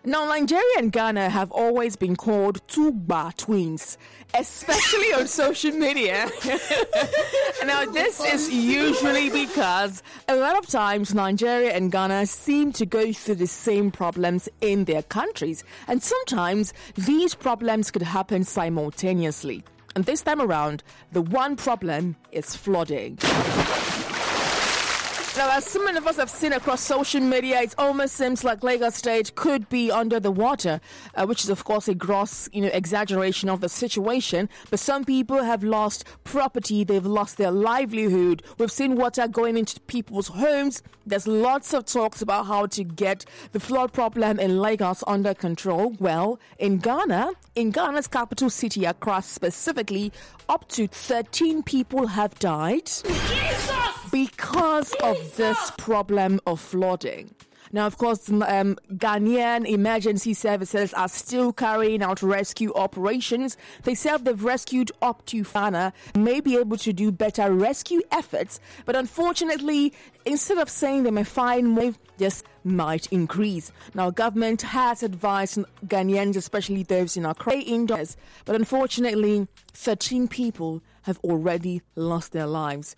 Now, Nigeria and Ghana have always been called Tugba twins, especially on social media. Now, this is usually because a lot of times Nigeria and Ghana seem to go through the same problems in their countries, and sometimes these problems could happen simultaneously. And this time around, the one problem is flooding. Now, as so many of us have seen across social media, it almost seems like Lagos State could be under the water, which is, of course, a gross, exaggeration of the situation. But some people have lost property. They've lost their livelihood. We've seen water going into people's homes. There's lots of talks about how to get the flood problem in Lagos under control. Well, in Ghana's capital city, Accra specifically, up to 13 people have died because of this problem of flooding. Now, of course, Ghanaian emergency services are still carrying out rescue operations. They said they've rescued up to Ghana, may be able to do better rescue efforts. But unfortunately, instead of saying they may find more, this might increase. Now, government has advised Ghanaians, especially those in Accra, indoors. But unfortunately, 13 people have already lost their lives.